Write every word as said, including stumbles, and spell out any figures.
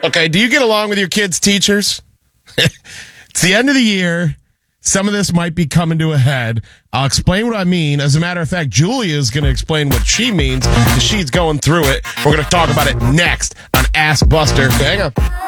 Okay, do you get along with your kids' teachers? It's the end of the year. Some of this might be coming to a head. I'll explain what I mean. As a matter of fact, Julia is going to explain what she means because she's going through it. We're going to talk about it next on Ask Buster. Hang on.